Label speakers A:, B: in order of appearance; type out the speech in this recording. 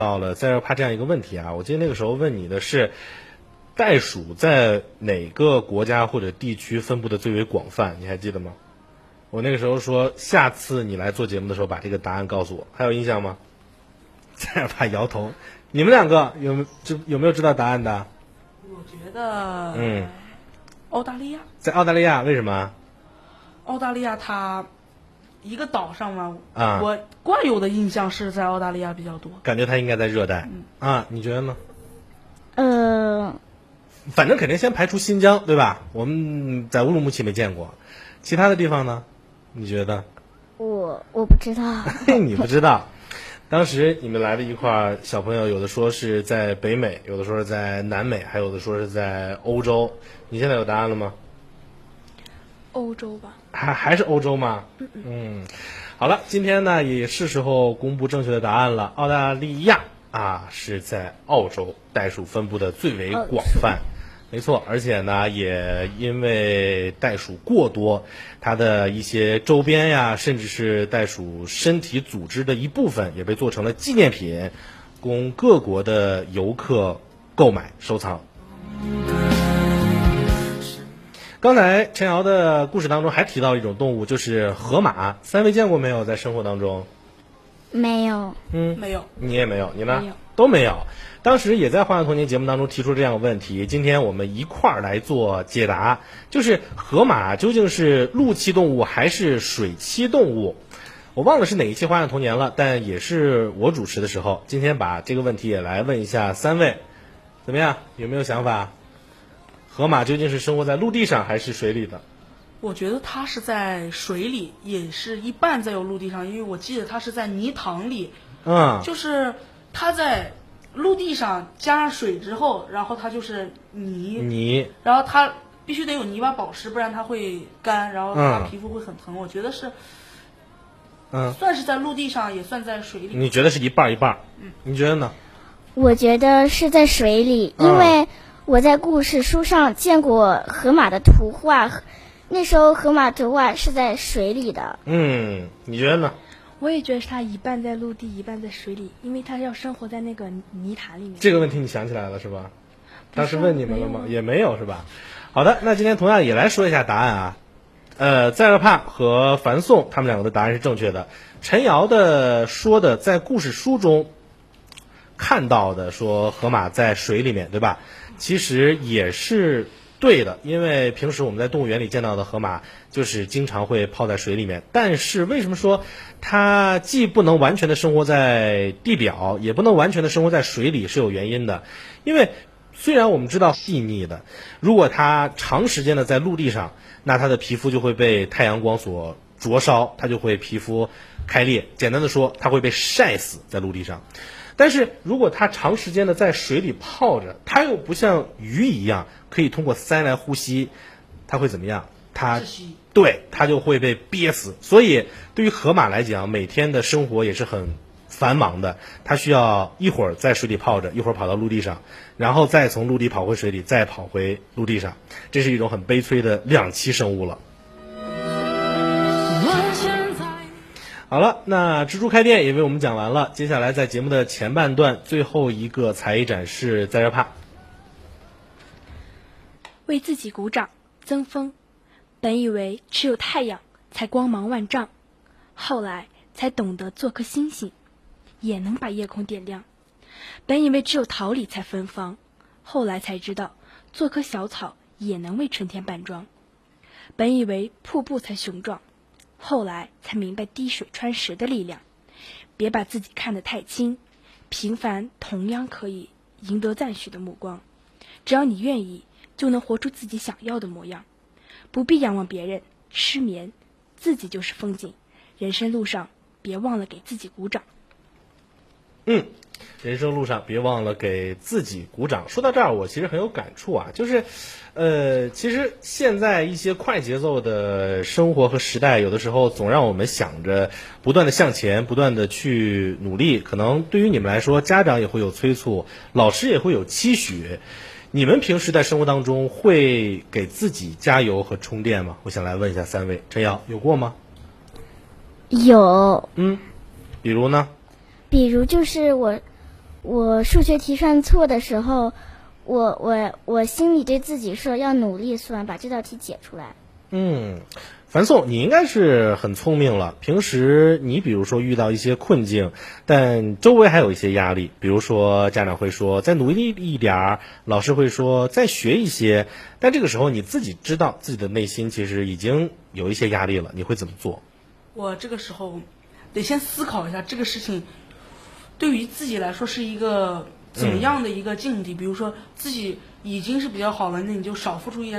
A: 到了在这怕这样一个问题啊，我记得那个时候问你的是，袋鼠在哪个国家或者地区分布的最为广泛？你还记得吗？我那个时候说，下次你来做节目的时候把这个答案告诉我，还有印象吗？在这怕摇头。你们两个有没有知道答案的？
B: 我觉得，澳大利亚。
A: 在澳大利亚，为什么？
B: 澳大利亚它一个岛上嘛，
A: 啊，
B: 我惯有的印象是在澳大利亚比较多。
A: 感觉它应该在热带。啊，你觉得呢？反正肯定先排除新疆，对吧？我们在乌鲁木齐没见过，其他的地方呢？你觉得？
C: 我不知道。
A: 你不知道？当时你们来的一块儿小朋友，有的说是在北美，有的说是在南美，还有的说是在欧洲。你现在有答案了吗？
D: 欧洲吧。
A: 还是欧洲吗？好了，今天呢也是时候公布正确的答案了。澳大利亚啊是在澳洲，袋鼠分布的最为广泛。没错，而且呢，也因为袋鼠过多，它的一些周边呀，甚至是袋鼠身体组织的一部分，也被做成了纪念品，供各国的游客购买收藏。刚才陈瑶的故事当中还提到一种动物，就是河马。三位见过没有？在生活当中？
C: 没有。
B: 没有。
A: 你也没有？你呢？
B: 没有。
A: 都没有。当时也在《花样童年》节目当中提出这样的问题，今天我们一块儿来做解答，就是河马究竟是陆栖动物还是水栖动物？我忘了是哪一期《花样童年》了，但也是我主持的时候。今天把这个问题也来问一下三位，怎么样？有没有想法？河马究竟是生活在陆地上还是水里的？
B: 我觉得它是在水里，也是一半在有陆地上，因为我记得它是在泥塘里。就是它在陆地上加上水之后，然后它就是泥，然后它必须得有泥巴保湿，不然它会干，然后它皮肤会很疼。我觉得是，算是在陆地上，也算在水里。
A: 你觉得是一半一半？你觉得呢？
C: 我觉得是在水里，因为我在故事书上见过河马的图画，那时候河马图画是在水里的。
A: 你觉得呢？
D: 我也觉得是它一半在陆地，一半在水里，因为它要生活在那个泥潭里面。
A: 这个问题你想起来了是吧？当时问你们了吗？也没有是吧？好的，那今天同样也来说一下答案啊。在热帕和樊颂他们两个的答案是正确的。陈瑶的说的在故事书中看到的说河马在水里面，对吧？其实也是对的，因为平时我们在动物园里见到的河马就是经常会泡在水里面，但是为什么说它既不能完全的生活在地表，也不能完全的生活在水里是有原因的。因为虽然我们知道细腻的，如果它长时间的在陆地上，那它的皮肤就会被太阳光所灼烧，它就会皮肤开裂，简单的说它会被晒死在陆地上。但是如果它长时间的在水里泡着，它又不像鱼一样可以通过鳃来呼吸，它会怎么样？它就会被憋死。所以对于河马来讲，每天的生活也是很繁忙的，它需要一会儿在水里泡着，一会儿跑到陆地上，然后再从陆地跑回水里，再跑回陆地上，这是一种很悲催的两栖生物了。好了，那蜘蛛开店也为我们讲完了，接下来在节目的前半段最后一个才艺展示在这帕。
D: 为自己鼓掌增风，本以为只有太阳才光芒万丈，后来才懂得做颗星星也能把夜空点亮。本以为只有桃李才芬芳，后来才知道做棵小草也能为春天扮装。本以为瀑布才雄壮，后来才明白滴水穿石的力量。别把自己看得太轻，平凡同样可以赢得赞许的目光。只要你愿意，就能活出自己想要的模样。不必仰望别人失眠，自己就是风景。人生路上别忘了给自己鼓掌。
A: 人生路上别忘了给自己鼓掌。说到这儿，我其实很有感触啊，就是其实现在一些快节奏的生活和时代，有的时候总让我们想着不断的向前，不断的去努力。可能对于你们来说，家长也会有催促，老师也会有期许。你们平时在生活当中会给自己加油和充电吗？我想来问一下三位，陈瑶有过吗？
C: 有。
A: 比如呢？
C: 比如就是我数学题算错的时候，我心里对自己说要努力算，把这道题解出来。
A: 樊颂，你应该是很聪明了。平时你比如说遇到一些困境，但周围还有一些压力，比如说家长会说再努力一点儿，老师会说再学一些，但这个时候你自己知道自己的内心其实已经有一些压力了，你会怎么做？
B: 我这个时候得先思考一下这个事情对于自己来说是一个怎么样的一个境地。比如说自己已经是比较好了，那你就少付出一点